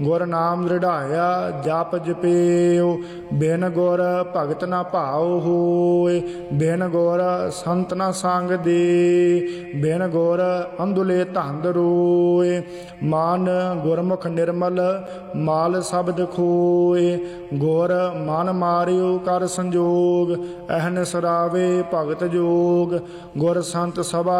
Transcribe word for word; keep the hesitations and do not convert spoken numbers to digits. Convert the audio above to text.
ਗੁਰ ਨਾਮ ਦ੍ਰਿੜਾਇਆ ਜਪ ਜਪੇਉ। ਬਿਨ ਗੁਰ ਭਗਤ ਨਾ ਭਾਉ ਹੋਏ, ਬਿਨ ਗੁਰ ਸੰਤ ਨਾ ਸੰਗ ਦੇ, ਬਿਨ ਗੁਰ ਅੰਧੁਲੇ ਧੰਦ ਰੋਏ। ਮਨ ਗੁਰਮੁਖ ਨਿਰਮਲ ਮਾਲ ਸ਼ਬਦ ਖੋਏ, ਗੁਰ ਮਨ ਮਾਰਿਓ ਕਰ ਸੰਜੋਗ। ਅਹਨ ਸਰਾਵੇ ਭਗਤ ਜੋਗ, ਗੁਰ ਸੰਤ ਸਭਾ